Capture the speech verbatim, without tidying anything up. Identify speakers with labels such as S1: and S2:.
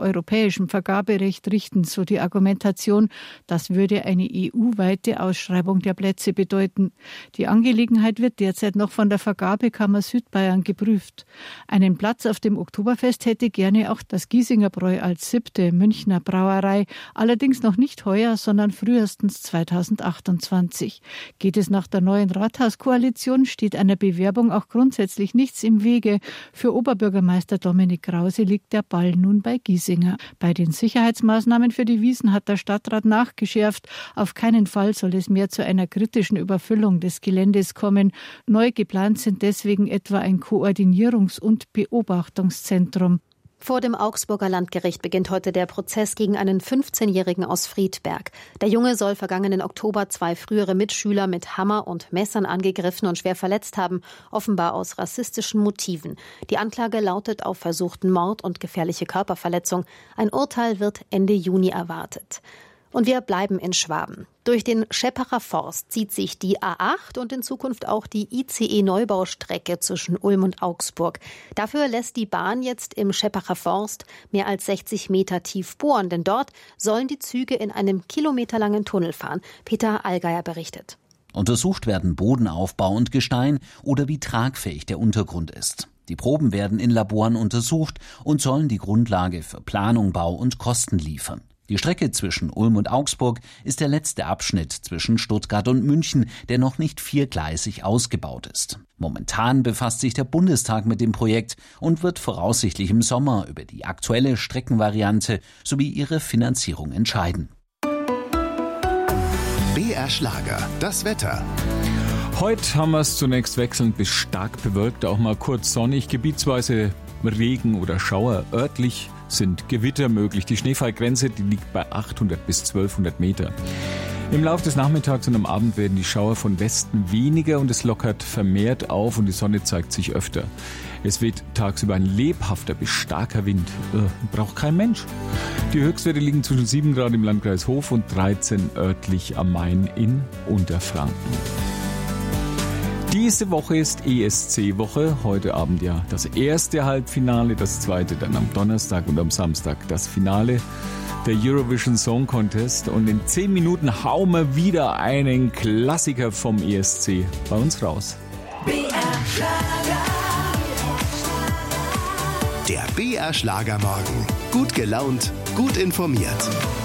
S1: europäischem Vergaberecht richten, so die Argumentation. Das würde eine E U-weite Ausschreibung der Plätze bedeuten. Die Angelegenheit wird derzeit noch von der Vergabekammer Südbayern geprüft. Einen Platz auf dem Oktoberfest hätte gerne auch das Giesinger Bräu als siebte Münchner Brauerei, allerdings noch nicht heuer, sondern frühestens zweitausendachtundzwanzig. Geht es nach der neuen Rathauskoalition, steht einer Bewerbung auch grundsätzlich nichts im Wege. Für Oberbürgermeister Dominik Krause liegt der Ball nun bei Giesinger. Bei den Sicherheitsmaßnahmen für die Wiesn hat der Stadtrat nachgeschärft. Auf keinen Fall soll es mehr zu einer kritischen Überfüllung des Geländes kommen. Neu geplant sind deswegen etwa ein Koordinierungs- und Beobachtungszentrum.
S2: Vor dem Augsburger Landgericht beginnt heute der Prozess gegen einen fünfzehnjährigen aus Friedberg. Der Junge soll vergangenen Oktober zwei frühere Mitschüler mit Hammer und Messern angegriffen und schwer verletzt haben, offenbar aus rassistischen Motiven. Die Anklage lautet auf versuchten Mord und gefährliche Körperverletzung. Ein Urteil wird Ende Juni erwartet. Und wir bleiben in Schwaben. Durch den Scheppacher Forst zieht sich die A acht und in Zukunft auch die I C E-Neubaustrecke zwischen Ulm und Augsburg. Dafür lässt die Bahn jetzt im Scheppacher Forst mehr als sechzig Meter tief bohren, denn dort sollen die Züge in einem kilometerlangen Tunnel fahren. Peter Allgeier berichtet.
S3: Untersucht werden Bodenaufbau und Gestein oder wie tragfähig der Untergrund ist. Die Proben werden in Laboren untersucht und sollen die Grundlage für Planung, Bau und Kosten liefern. Die Strecke zwischen Ulm und Augsburg ist der letzte Abschnitt zwischen Stuttgart und München, der noch nicht viergleisig ausgebaut ist. Momentan befasst sich der Bundestag mit dem Projekt und wird voraussichtlich im Sommer über die aktuelle Streckenvariante sowie ihre Finanzierung entscheiden.
S4: B R Schlager, das Wetter.
S5: Heute haben wir es zunächst wechselnd bis stark bewölkt, auch mal kurz sonnig, gebietsweise Regen oder Schauer. Örtlich sind Gewitter möglich. Die Schneefallgrenze, die liegt bei achthundert bis zwölfhundert Meter. Im Laufe des Nachmittags und am Abend werden die Schauer von Westen weniger und es lockert vermehrt auf und die Sonne zeigt sich öfter. Es weht tagsüber ein lebhafter bis starker Wind. Äh, braucht kein Mensch. Die Höchstwerte liegen zwischen sieben Grad im Landkreis Hof und dreizehn örtlich am Main in Unterfranken. Diese Woche ist E S C-Woche. Heute Abend ja das erste Halbfinale, das zweite dann am Donnerstag und am Samstag das Finale der Eurovision Song Contest. Und in zehn Minuten hauen wir wieder einen Klassiker vom E S C bei uns raus.
S4: B R Schlager. Der B R Schlagermorgen. Gut gelaunt, gut informiert.